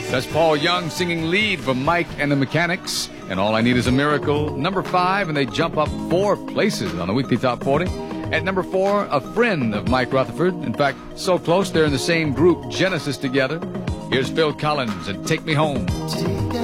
That's Paul Young singing lead for Mike and the Mechanics. And All I Need Is a Miracle, number 5, and they jump up 4 places on the weekly top 40. At number 4, a friend of Mike Rutherford. In fact, so close they're in the same group, Genesis, together. Here's Phil Collins and Take Me Home.